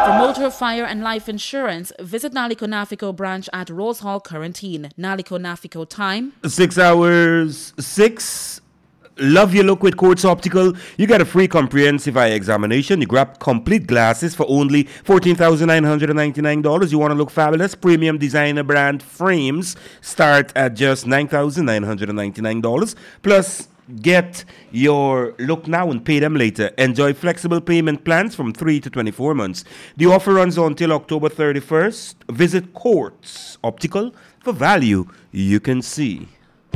For motor, fire, and life insurance, visit Naliko Nafico branch at Rose Hall, Quarantine. Naliko Nafico time. 6 hours, 6. Love your look with Quartz Optical. You get a free comprehensive eye examination. You grab complete glasses for only $14,999. You want to look fabulous? Premium designer brand frames start at just $9,999. Plus, get your look now and pay them later. Enjoy flexible payment plans from 3 to 24 months. The offer runs until October 31st. Visit Quartz Optical for value you can see.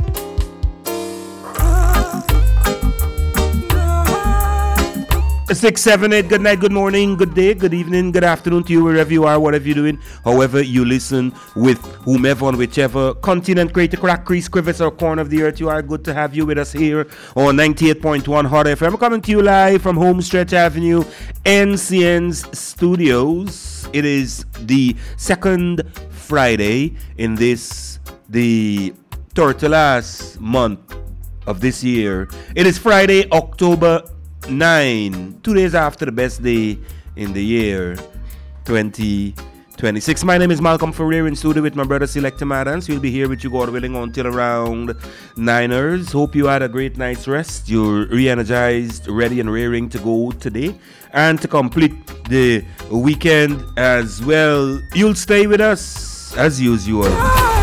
678, good night, good morning, good day, good evening, good afternoon to you wherever you are, whatever you're doing, however you listen, with whomever on whichever continent, crater, crack, crease, crevice, or corner of the earth you are. Good to have you with us here on 98.1 Hot FM. Coming to you live from Homestretch Avenue, NCN's studios. It is the second Friday in this, the last month of this year. It is Friday, October 9, 2 days after the best day in the year 2026. My name is Malcolm Ferrer, in studio with my brother Selector Madans. We'll be here with you, God willing, until around 9ers. Hope you had a great night's rest. You're re-energized, ready and raring to go today and to complete the weekend as well. You'll stay with us as usual.